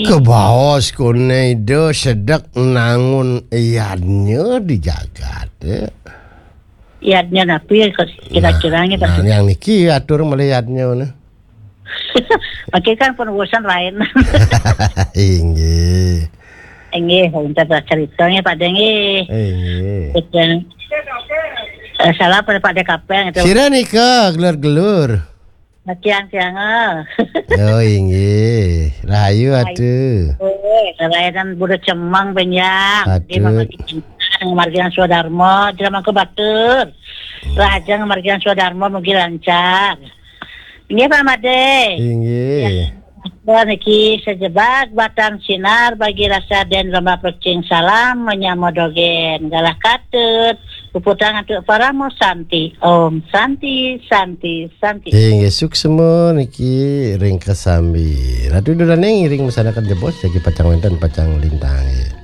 kebaos kone ide sedek nangun iadnya dijagat ya. Iadnya napi kira-kiranya nah, yang niki atur melihatnya nah. Oke kan penugasan lain. Inggih. Inggih, minta ceritanya Pak Dengi. Inggih. Salah pada kapeng itu. Sira nika gelur-gelur. Kiang-kiang. Oh inggih, rahayu atuh. Kelayanan budak cemang banyak. Di margian Swadarmo, jaman ke batur. Raja margian Swadarmo mungkin lancar. Ini Pak Made. Inggih. Niki sejebak batang sinar bagi rasa den lomba percing salam menyamodogen galah katut puputang atuk paramo santi om santi. Inggih suksemo niki ring kasambi. Ratu dolan ring masyarakat Jebos jadi pacang wenten pacang lintang.